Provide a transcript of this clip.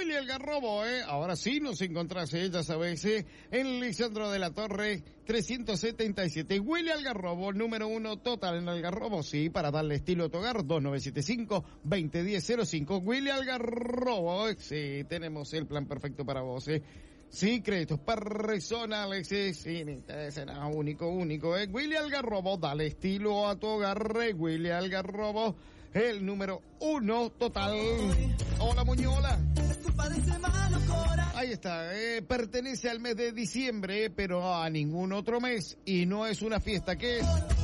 Willy Algarrobo, ahora sí nos encontrás, ya sabéis, en Lisandro de la Torre 377. Willy Algarrobo, número 1 total en Algarrobo, sí, para darle estilo a tu hogar, 2975-2010-05. Willy Algarrobo, sí, tenemos el plan perfecto para vos, Sí, créditos personales, sí, será único, Willy Algarrobo, dale estilo a tu hogar, Willy Algarrobo, el número 1 total. Hola, Muñola. Ahí está, pertenece al mes de diciembre, pero a ningún otro mes, y no es una fiesta, ¿qué es?